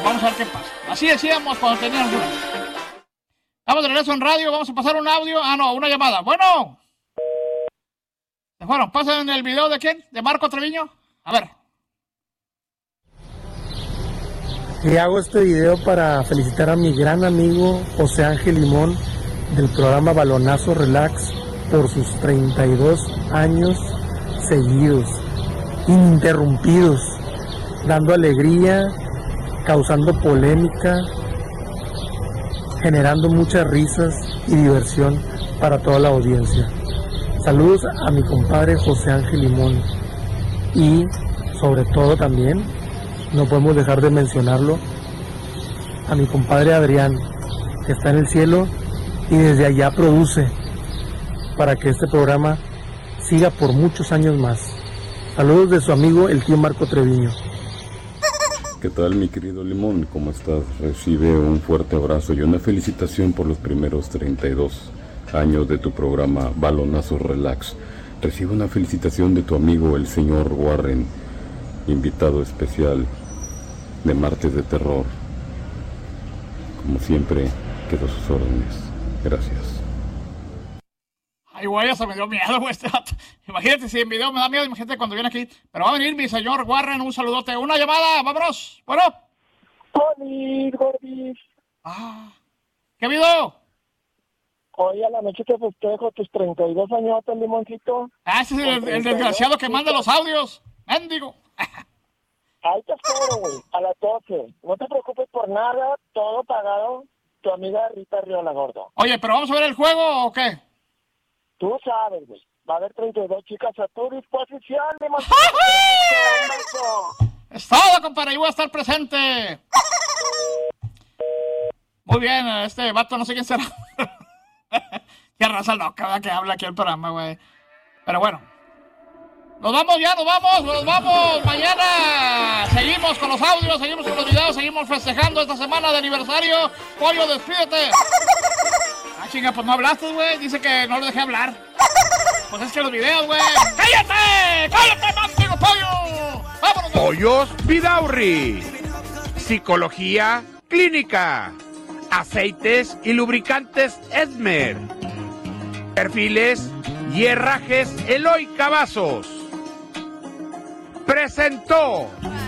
vamos a ver qué pasa. Así decíamos cuando teníamos una. Estamos de regreso en radio, vamos a pasar un audio. Una llamada. Bueno. Se fueron. ¿Pasan el video de quién? ¿De Marco Treviño? A ver. Y hago este video para felicitar a mi gran amigo José Ángel Limón del programa Balonazo Relax por sus 32 años seguidos, ininterrumpidos, dando alegría, causando polémica, generando muchas risas y diversión para toda la audiencia. Saludos a mi compadre José Ángel Limón y sobre todo también, no podemos dejar de mencionarlo, a mi compadre Adrián, que está en el cielo y desde allá produce para que este programa siga por muchos años más. Saludos de su amigo el tío Marco Treviño. ¿Qué tal, mi querido Limón? ¿Cómo estás? Recibe un fuerte abrazo y una felicitación por los primeros 32 años de tu programa Balonazo Relax. Recibe una felicitación de tu amigo el señor Warren, invitado especial de Martes de Terror. Como siempre, quedo a sus órdenes. Gracias. Ay, güey, ya se me dio miedo, güey, este vato. Imagínate si en video me da miedo, imagínate cuando viene aquí. Pero va a venir mi señor Warren, un saludote. Una llamada, vámonos. Bueno. ¡Hola, gordis! ¿Qué video? Hoy a la noche te festejo tus 32 años, Limoncito. Ese es el desgraciado que manda los audios. Mendigo. Ahí te espero, güey, a las 12. No te preocupes por nada, todo pagado. Tu amiga Rita Riola, gordo. Oye, ¿pero vamos a ver el juego o qué? Tú sabes, güey. Va a haber 32 chicas a tu disposición, Limoncito. Es todo, compadre, yo voy a estar presente. Muy bien, este vato no sé quién será. Qué raza loca que habla aquí el programa, güey. Pero bueno. Nos vamos ya, nos vamos. Mañana seguimos con los audios, seguimos con los videos, seguimos festejando esta semana de aniversario. Pollo, despídete. Chinga, pues no hablaste, güey. Dice que no lo dejé hablar. Pues es que los videos, güey. ¡Cállate, mástico, pollo! ¡Vámonos! Pollos Vidaurri. Psicología clínica. Aceites y lubricantes Esmer. Perfiles y herrajes Eloy Cavazos. Presentó